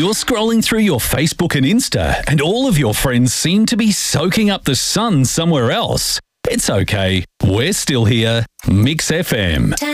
You're scrolling through your Facebook and Insta, and all of your friends seem to be soaking up the sun somewhere else. It's okay. We're still here. Mix FM.